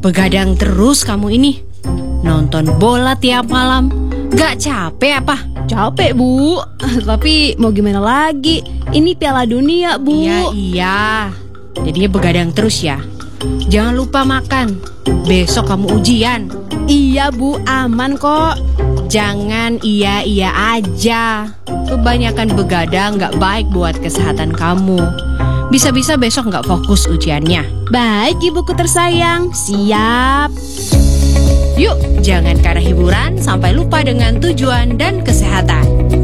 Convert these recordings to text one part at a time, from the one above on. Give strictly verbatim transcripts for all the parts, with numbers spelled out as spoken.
Begadang terus kamu ini. Nonton bola tiap malam. Gak capek apa? Capek, Bu. Tapi mau gimana lagi? Ini Piala Dunia, Bu. Iya, iya. Jadinya begadang terus ya. Jangan lupa makan. Besok kamu ujian. Iya, Bu. Aman kok. Jangan iya-iya aja. Kebanyakan begadang gak baik buat kesehatan kamu. Bisa-bisa besok gak fokus ujiannya. Baik, ibuku tersayang. Siap. Yuk, jangan karena hiburan sampai lupa dengan tujuan dan kesehatan.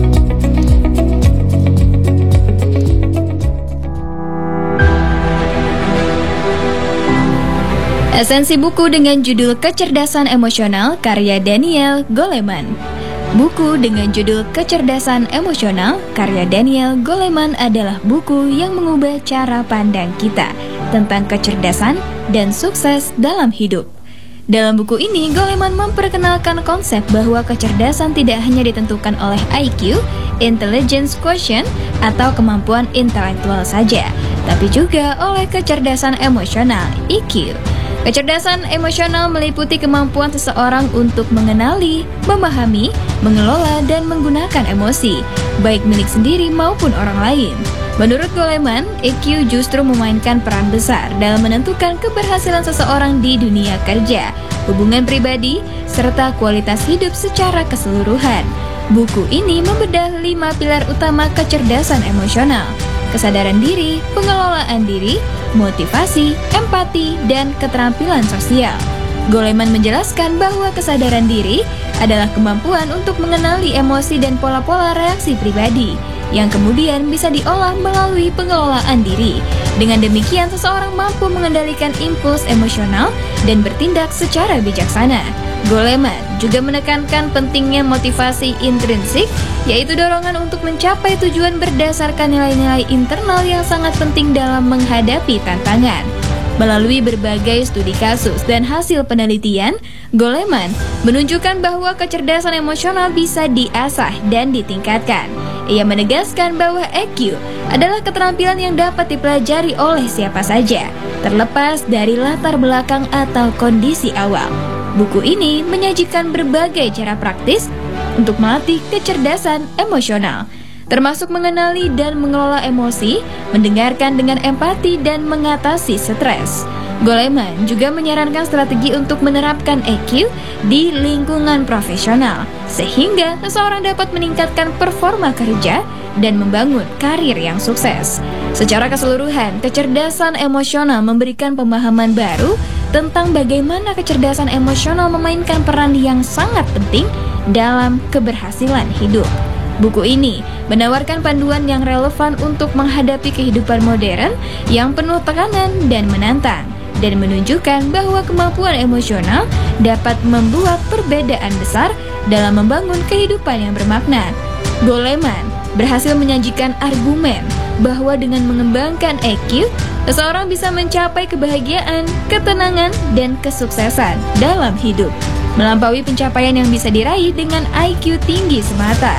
Esensi buku dengan judul Kecerdasan Emosional karya Daniel Goleman. Buku dengan judul Kecerdasan Emosional karya Daniel Goleman adalah buku yang mengubah cara pandang kita tentang kecerdasan dan sukses dalam hidup. Dalam buku ini, Goleman memperkenalkan konsep bahwa kecerdasan tidak hanya ditentukan oleh I Q, intelligence quotient, atau kemampuan intelektual saja, tapi juga oleh kecerdasan emosional, E Q. Kecerdasan emosional meliputi kemampuan seseorang untuk mengenali, memahami, mengelola, dan menggunakan emosi, baik milik sendiri maupun orang lain. Menurut Goleman, E Q justru memainkan peran besar dalam menentukan keberhasilan seseorang di dunia kerja, hubungan pribadi, serta kualitas hidup secara keseluruhan. Buku ini membedah lima pilar utama kecerdasan emosional: kesadaran diri, pengelolaan diri, motivasi, empati, dan keterampilan sosial. Goleman menjelaskan bahwa kesadaran diri adalah kemampuan untuk mengenali emosi dan pola-pola reaksi pribadi, yang kemudian bisa diolah melalui pengelolaan diri. Dengan demikian, seseorang mampu mengendalikan impuls emosional dan bertindak secara bijaksana. Goleman juga menekankan pentingnya motivasi intrinsik, yaitu dorongan untuk mencapai tujuan berdasarkan nilai-nilai internal yang sangat penting dalam menghadapi tantangan. Melalui berbagai studi kasus dan hasil penelitian, Goleman menunjukkan bahwa kecerdasan emosional bisa diasah dan ditingkatkan. Ia menegaskan bahwa E Q adalah keterampilan yang dapat dipelajari oleh siapa saja, terlepas dari latar belakang atau kondisi awal. Buku ini menyajikan berbagai cara praktis untuk melatih kecerdasan emosional, termasuk mengenali dan mengelola emosi, mendengarkan dengan empati, dan mengatasi stres. Goleman juga menyarankan strategi untuk menerapkan E Q di lingkungan profesional, sehingga seseorang dapat meningkatkan performa kerja dan membangun karir yang sukses. Secara keseluruhan, kecerdasan emosional memberikan pemahaman baru tentang bagaimana kecerdasan emosional memainkan peran yang sangat penting dalam keberhasilan hidup. Buku ini menawarkan panduan yang relevan untuk menghadapi kehidupan modern yang penuh tekanan dan menantang, dan menunjukkan bahwa kemampuan emosional dapat membuat perbedaan besar dalam membangun kehidupan yang bermakna. Goleman berhasil menyajikan argumen bahwa dengan mengembangkan E Q, seseorang bisa mencapai kebahagiaan, ketenangan, dan kesuksesan dalam hidup, melampaui pencapaian yang bisa diraih dengan I Q tinggi semata.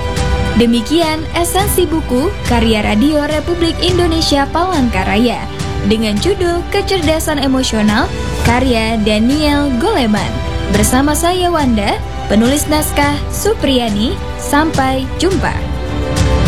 Demikian esensi buku karya Radio Republik Indonesia Palangkaraya dengan judul Kecerdasan Emosional karya Daniel Goleman. Bersama saya Wanda, penulis naskah Supriyani. Sampai jumpa.